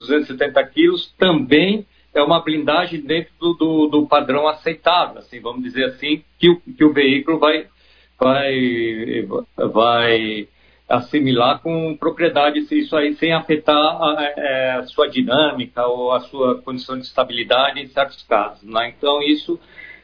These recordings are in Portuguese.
270 quilos também é uma blindagem dentro do padrão aceitável, assim, vamos dizer assim, que o veículo vai assimilar com propriedade isso aí, sem afetar a sua dinâmica ou a sua condição de estabilidade em certos casos, né? Então, isso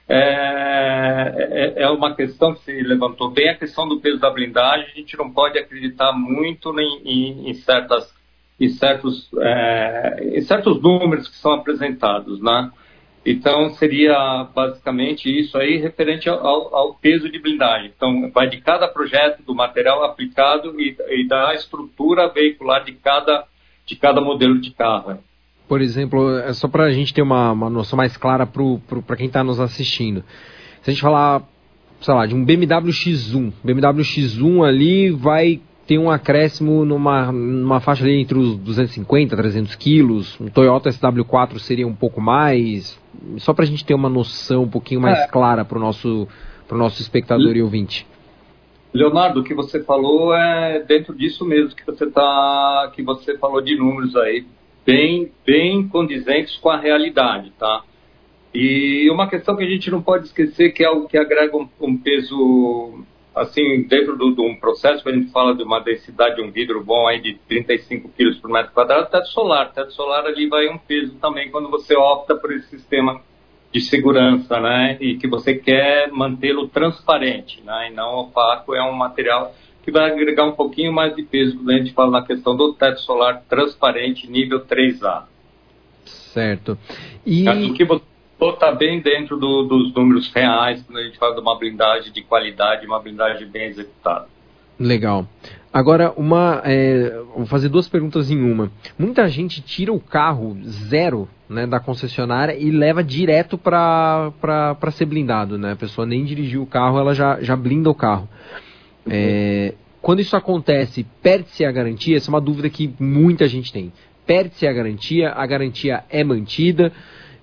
é uma questão que se levantou bem, a questão do peso da blindagem. A gente não pode acreditar muito em certos números que são apresentados, né? Então, seria basicamente isso aí referente ao peso de blindagem. Então, vai de cada projeto, do material aplicado e da estrutura veicular de cada modelo de carro. Por exemplo, é só para a gente ter uma noção mais clara para quem está nos assistindo. Se a gente falar, sei lá, de um BMW X1 ali vai ter um acréscimo numa faixa ali entre os 250 e 300 quilos, um Toyota SW4 seria um pouco mais, só para a gente ter uma noção um pouquinho mais clara para o nosso espectador e ouvinte. Leonardo, o que você falou é dentro disso mesmo que você falou de números aí, bem condizentes com a realidade, tá? E uma questão que a gente não pode esquecer, que é algo que agrega um peso, assim, dentro de um processo, que a gente fala de uma densidade de um vidro bom aí de 35 quilos por metro quadrado, teto solar ali vai um peso também quando você opta por esse sistema de segurança, né? E que você quer mantê-lo transparente, né? E não opaco, é um material que vai agregar um pouquinho mais de peso quando a gente fala na questão do teto solar transparente nível 3A. Certo. E o que você está bem dentro dos números reais quando a gente fala de uma blindagem de qualidade, uma blindagem bem executada. Legal. Agora, vou fazer duas perguntas em uma. Muita gente tira o carro zero, né, da concessionária e leva direto para ser blindado, né? A pessoa nem dirigiu o carro, ela já blinda o carro. Quando isso acontece, perde-se a garantia? Essa é uma dúvida que muita gente tem. Perde-se a garantia é mantida,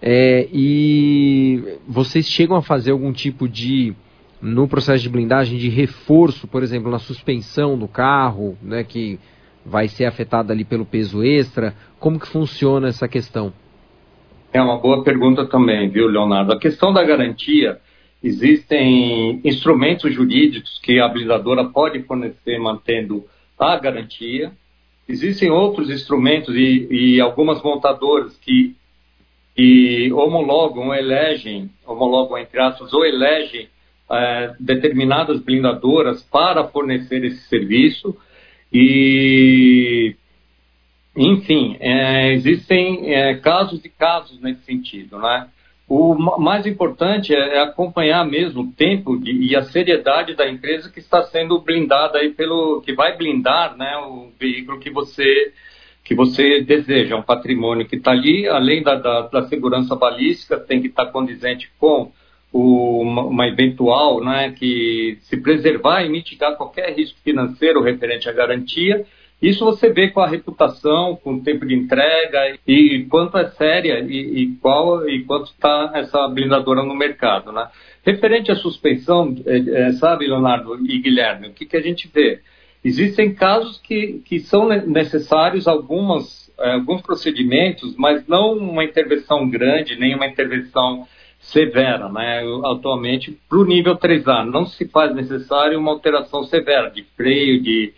e vocês chegam a fazer algum tipo no processo de blindagem, de reforço, por exemplo, na suspensão do carro, né, que vai ser afetada ali pelo peso extra? Como que funciona essa questão? É uma boa pergunta também, viu, Leonardo? A questão da garantia, existem instrumentos jurídicos que a blindadora pode fornecer mantendo a garantia. Existem outros instrumentos e algumas montadoras que homologam, entre aspas, ou elegem determinadas blindadoras para fornecer esse serviço. E, enfim, existem casos e casos nesse sentido, né? O mais importante é acompanhar mesmo o tempo e a seriedade da empresa que está sendo blindada aí que vai blindar, né, o veículo que você deseja, um patrimônio que está ali, além da segurança balística, tem que estar condizente com uma eventual, né, que se preservar e mitigar qualquer risco financeiro referente à garantia. Isso você vê com a reputação, com o tempo de entrega e quanto é séria e quanto está essa blindadora no mercado, né? Referente à suspensão, sabe, Leonardo e Guilherme, o que a gente vê? Existem casos que são necessários alguns procedimentos, mas não uma intervenção grande, nem uma intervenção severa, né? Atualmente, para o nível 3A, não se faz necessário uma alteração severa de freio, de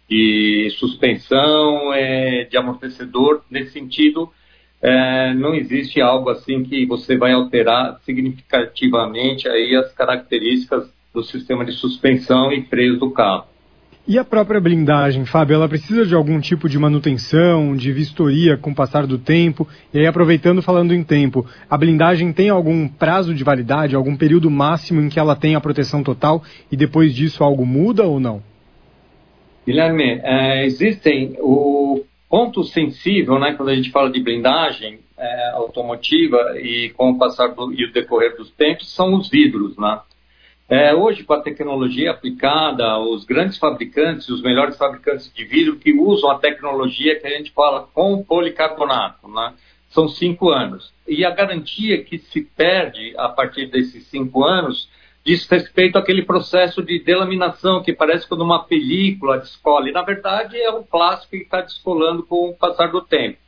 suspensão, de amortecedor. Nesse sentido, não existe algo assim que você vai alterar significativamente aí as características do sistema de suspensão e freios do carro. E a própria blindagem, Fábio, ela precisa de algum tipo de manutenção, de vistoria com o passar do tempo? E aí, aproveitando, falando em tempo, a blindagem tem algum prazo de validade, algum período máximo em que ela tem a proteção total e depois disso algo muda ou não? Guilherme, existem o ponto sensível, né, quando a gente fala de blindagem automotiva e com o passar e o decorrer dos tempos, são os vidros, né? Hoje, com a tecnologia aplicada, os grandes fabricantes, os melhores fabricantes de vidro que usam a tecnologia que a gente fala com policarbonato, né? São 5 anos. E a garantia que se perde a partir desses 5 anos diz respeito àquele processo de delaminação que parece quando uma película descola. E, na verdade, é o plástico que está descolando com o passar do tempo.